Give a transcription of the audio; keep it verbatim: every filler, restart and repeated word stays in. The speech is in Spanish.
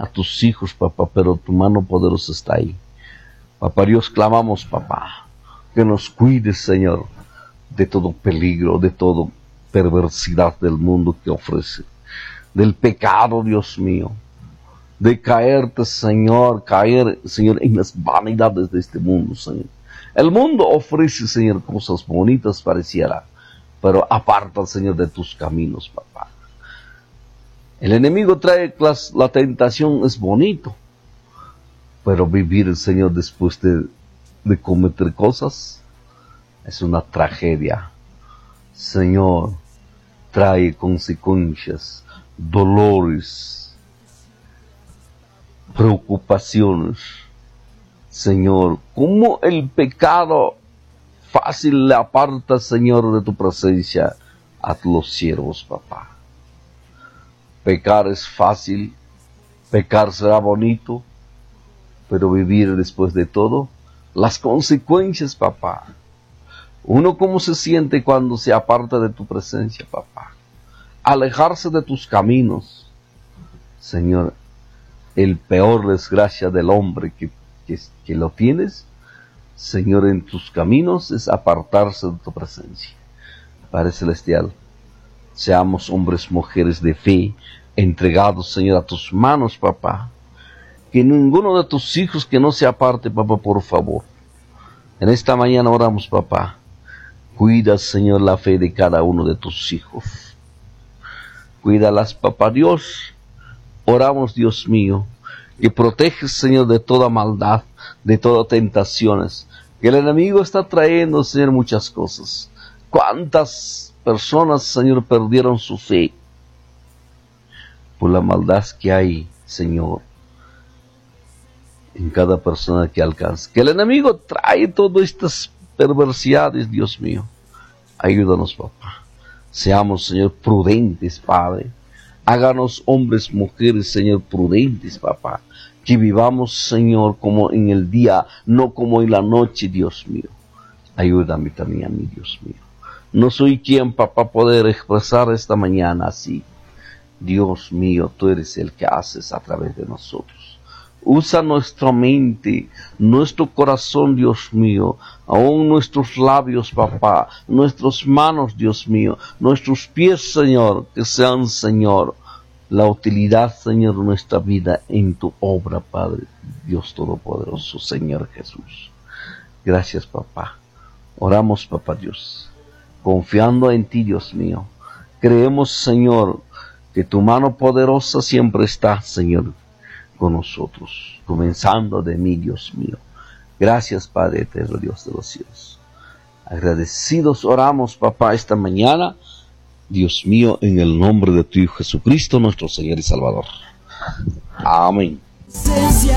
a tus hijos, papá, pero tu mano poderosa está ahí. Papá Dios, clamamos, papá, que nos cuides, Señor, de todo peligro, de toda perversidad del mundo que ofrece, del pecado, Dios mío, de caerte, Señor, caer, Señor, en las vanidades de este mundo, Señor. El mundo ofrece, Señor, cosas bonitas, pareciera, pero aparta, Señor, de tus caminos, papá. El enemigo trae la, la tentación, es bonito, pero vivir, Señor, después de, de cometer cosas, es una tragedia. Señor, trae consecuencias, dolores, preocupaciones. Señor, como el pecado fácil le aparta, Señor, de tu presencia a los siervos, papá. Pecar es fácil, pecar será bonito, pero vivir después de todo, las consecuencias, papá. Uno cómo se siente cuando se aparta de tu presencia, papá. Alejarse de tus caminos. Señor, el peor desgracia del hombre que Que, que lo tienes, Señor, en tus caminos, es apartarse de tu presencia. Padre Celestial, seamos hombres, mujeres de fe, entregados, Señor, a tus manos, papá. Que ninguno de tus hijos que no se aparte, papá, por favor. En esta mañana oramos, papá. Cuida, Señor, la fe de cada uno de tus hijos. Cuídalas, papá Dios. Oramos, Dios mío, que proteges, Señor, de toda maldad, de todas tentaciones, que el enemigo está trayendo, Señor, muchas cosas. ¿Cuántas personas, Señor, perdieron su fe por la maldad que hay, Señor, en cada persona que alcanza? Que el enemigo trae todas estas perversidades, Dios mío. Ayúdanos, papá. Seamos, Señor, prudentes, Padre. Háganos hombres, mujeres, Señor, prudentes, papá. Que vivamos, Señor, como en el día, no como en la noche, Dios mío. Ayúdame también a mí, Dios mío. No soy quien, papá, poder expresar esta mañana así. Dios mío, tú eres el que haces a través de nosotros. Usa nuestra mente, nuestro corazón, Dios mío, aún nuestros labios, papá, nuestras manos, Dios mío, nuestros pies, Señor, que sean, Señor, la utilidad, Señor, de nuestra vida en tu obra, Padre, Dios Todopoderoso, Señor Jesús. Gracias, papá. Oramos, papá Dios, confiando en ti, Dios mío. Creemos, Señor, que tu mano poderosa siempre está, Señor, con nosotros, comenzando de mí, Dios mío. Gracias, Padre eterno, Dios de los cielos. Agradecidos oramos, papá, esta mañana, Dios mío, en el nombre de tu Hijo Jesucristo, nuestro Señor y Salvador. Amén.